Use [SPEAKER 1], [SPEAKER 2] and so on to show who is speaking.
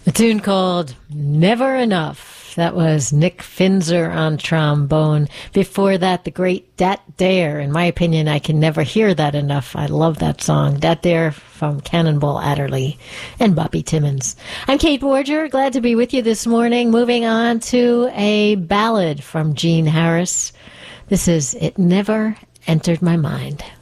[SPEAKER 1] A tune called Never Enough. That was Nick Finzer on trombone. Before that, the great Dat Dare. In my opinion, I can never hear that enough. I love that song. Dat Dare from Cannonball Adderley and Bobby Timmons. I'm Kate Borger. Glad to be with you this morning. Moving on to a ballad from Gene Harris. This is It Never Entered My Mind.